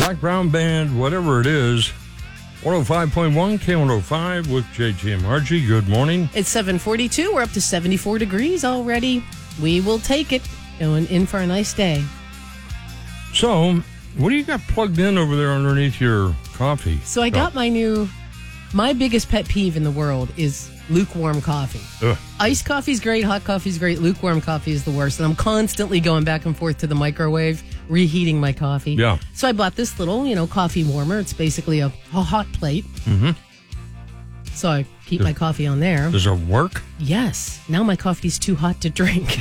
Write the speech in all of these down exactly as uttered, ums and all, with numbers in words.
Black Brown Band, whatever it is. one oh five point one, K one oh five with J T and Margie. Good morning. It's seven forty-two. We're up to seventy-four degrees already. We will take it. Going in for a nice day. So, what do you got plugged in over there underneath your coffee? So I got my new, my biggest pet peeve in the world is lukewarm coffee. Ugh. Iced coffee's great, hot coffee's great, lukewarm coffee is the worst. And I'm constantly going back and forth to the microwave, reheating my coffee. Yeah. So I bought this little, you know, coffee warmer. It's basically a, a hot plate. Mm-hmm. So I keep my coffee on there. Does it work? Yes. Now my coffee's too hot to drink.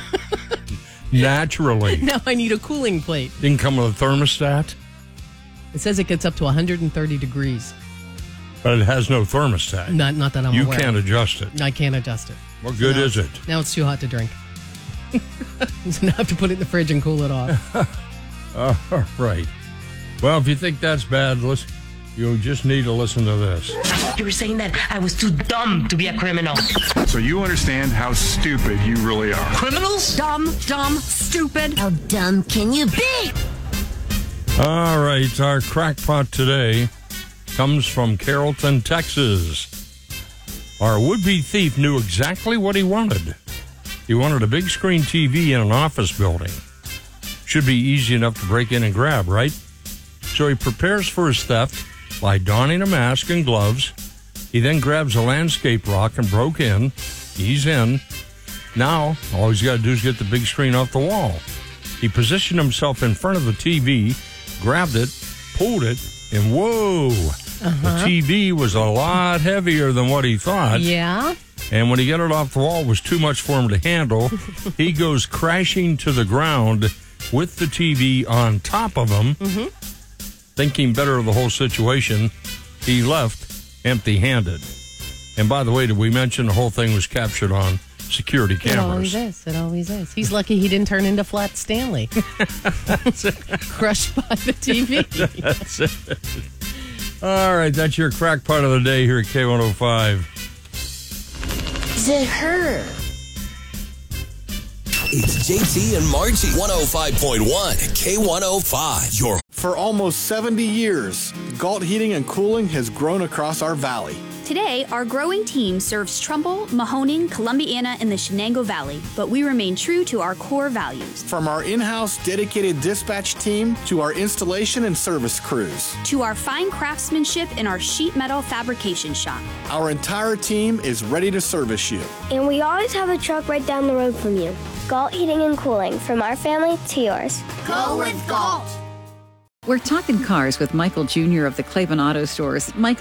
Naturally. Now I need a cooling plate. Didn't come with a thermostat? It says it gets up to one hundred thirty degrees. But it has no thermostat. Not, not that I'm you aware. You can't adjust it. I can't adjust it. What good so is it? Now it's too hot to drink. So now I have to put it in the fridge and cool it off. All right. Well, if you think that's bad, listen, you just need to listen to this. You were saying that I was too dumb to be a criminal. So you understand how stupid you really are. Criminals? Dumb, dumb, stupid. How dumb can you be? All right. Our crackpot today comes from Carrollton, Texas. Our would-be thief knew exactly what he wanted. He wanted a big screen T V in an office building. Should be easy enough to break in and grab, right? So he prepares for his theft by donning a mask and gloves. He then grabs a landscape rock and broke in. He's in. Now, all he's got to do is get the big screen off the wall. He positioned himself in front of the T V, grabbed it, pulled it, and whoa! Uh-huh. The T V was a lot heavier than what he thought. Yeah. And when he got it off the wall, it was too much for him to handle. He goes crashing to the ground with the T V on top of him. Mm-hmm. Thinking better of the whole situation, he left empty-handed. And by the way, did we mention the whole thing was captured on security cameras? It always is. It always is. He's lucky he didn't turn into Flat Stanley. Crushed by the T V. That's it. All right, that's your crackpot of the day here at K one oh five. The her. It's J T and Margie. one oh five point one, K one oh five. Your For almost seventy years, Galt Heating and Cooling has grown across our valley. Today, our growing team serves Trumbull, Mahoning, Columbiana, and the Shenango Valley, but we remain true to our core values. From our in-house dedicated dispatch team to our installation and service crews. To our fine craftsmanship in our sheet metal fabrication shop. Our entire team is ready to service you. And we always have a truck right down the road from you. Galt Heating and Cooling, from our family to yours. Go with Galt. We're talking cars with Michael Junior of the Claiborne Auto Stores. Michael